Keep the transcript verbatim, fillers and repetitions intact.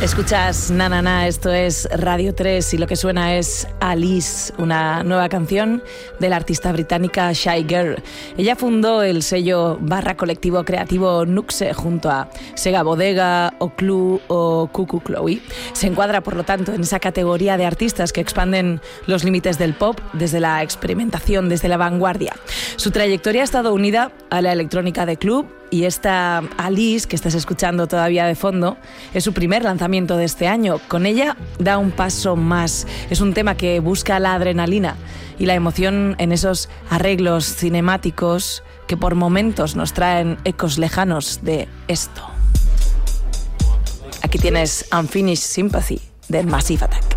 Escuchas Na Na Na, esto es Radio tres y lo que suena es Alice, una nueva canción de la artista británica Shy Girl. Ella fundó el sello barra colectivo creativo Nuxe junto a Sega Bodega, Oclu o Cuckoo Chloe. Se encuadra, por lo tanto, en esa categoría de artistas que expanden los límites del pop desde la experimentación, desde la vanguardia. Su trayectoria ha estado unida a la electrónica de club, y esta Alice, que estás escuchando todavía de fondo, es su primer lanzamiento de este año. Con ella da un paso más. Es un tema que busca la adrenalina y la emoción en esos arreglos cinemáticos que por momentos nos traen ecos lejanos de esto. Aquí tienes Unfinished Sympathy de Massive Attack.